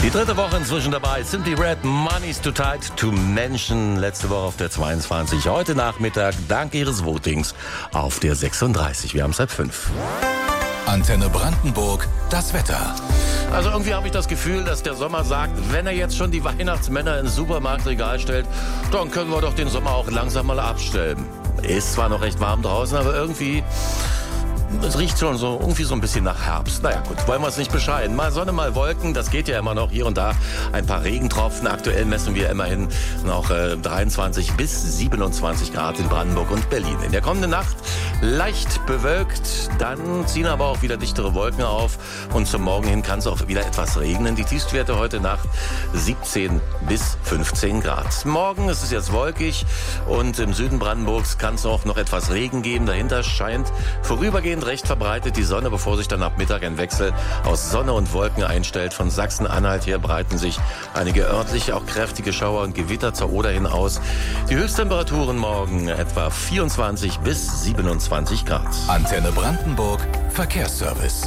Die dritte Woche inzwischen dabei. Simply Red, Money's Too Tight to Mention. Letzte Woche auf der 22. Heute Nachmittag, dank Ihres Votings, auf der 36. Wir haben es seit 5. Antenne Brandenburg, das Wetter. Also irgendwie habe ich das Gefühl, dass der Sommer sagt, wenn er jetzt schon die Weihnachtsmänner ins Supermarktregal stellt, dann können wir doch den Sommer auch langsam mal abstellen. Ist zwar noch recht warm draußen, aber irgendwie... Es riecht schon so irgendwie so ein bisschen nach Herbst. Naja gut, wollen wir es nicht bescheiden. Mal Sonne, mal Wolken, das geht ja immer noch. Hier und da ein paar Regentropfen. Aktuell messen wir immerhin noch 23 bis 27 Grad in Brandenburg und Berlin. In der kommenden Nacht leicht bewölkt, dann ziehen aber auch wieder dichtere Wolken auf. Und zum Morgen hin kann es auch wieder etwas regnen. Die Tiefstwerte heute Nacht 17 bis 15 Grad. Morgen ist es jetzt wolkig und im Süden Brandenburgs kann es auch noch etwas Regen geben. Dahinter scheint vorübergehend recht verbreitet die Sonne, bevor sich dann ab Mittag ein Wechsel aus Sonne und Wolken einstellt. Von Sachsen-Anhalt her breiten sich einige örtliche, auch kräftige Schauer und Gewitter zur Oder hin aus. Die Höchsttemperaturen morgen etwa 24 bis 27 Grad. Antenne Brandenburg, Verkehrsservice.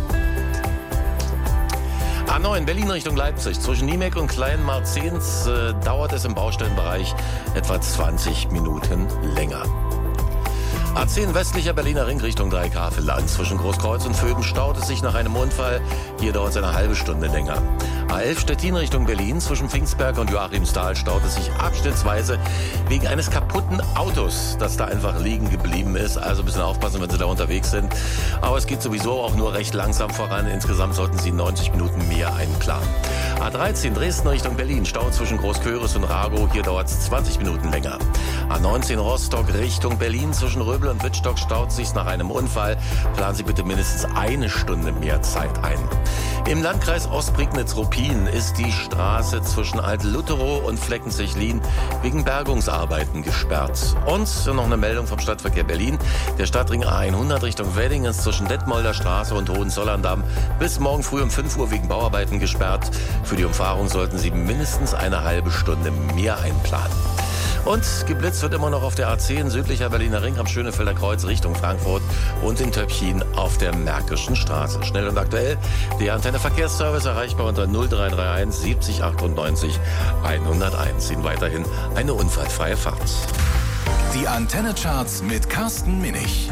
A9 Berlin Richtung Leipzig. Zwischen Niemek und Kleinmarzens dauert es im Baustellenbereich etwa 20 Minuten länger. A10 westlicher Berliner Ring Richtung Dreieckhavel-Land. Zwischen Großkreuz und Vöben staut es sich nach einem Unfall. Hier dauert es eine halbe Stunde länger. A11 Stettin Richtung Berlin. Zwischen Pfingstberg und Joachimsthal staut es sich abschnittsweise wegen eines kaputten Autos, das da einfach liegen geblieben ist. Also ein bisschen aufpassen, wenn Sie da unterwegs sind. Aber es geht sowieso auch nur recht langsam voran. Insgesamt sollten Sie 90 Minuten mehr einplanen. A13 Dresden Richtung Berlin. Stau zwischen Großköris und Ragow. Hier dauert es 20 Minuten länger. A19 Rostock Richtung Berlin. Zwischen Röbel und Wittstock staut sich nach einem Unfall. Planen Sie bitte mindestens eine Stunde mehr Zeit ein. Im Landkreis Ostprignitz-Ruppin ist die Straße zwischen Alt-Lutherow und Fleckenzechlin wegen Bergungsarbeiten gesperrt. Und noch eine Meldung vom Stadtverkehr Berlin. Der Stadtring A100 Richtung Wedding ist zwischen Detmolder Straße und Hohenzollern-Damm bis morgen früh um 5 Uhr wegen Bauarbeiten gesperrt. Für die Umfahrung sollten Sie mindestens eine halbe Stunde mehr einplanen. Und geblitzt wird immer noch auf der A10 südlicher Berliner Ring am Schönefelder Kreuz Richtung Frankfurt und in Töpfchen auf der Märkischen Straße. Schnell und aktuell, der Antenne Verkehrsservice erreichbar unter 0331 70 98 101. Ihnen weiterhin eine unfallfreie Fahrt. Die Antenne-Charts mit Carsten Minich.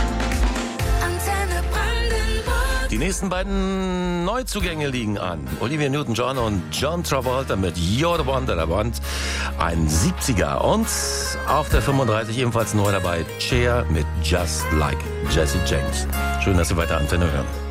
Die nächsten beiden Neuzugänge liegen an. Olivia Newton-John und John Travolta mit You're the One That I Want. Ein 70er. Und auf der 35 ebenfalls neu dabei Cher mit Just Like Jesse James. Schön, dass Sie weiter Antenne hören.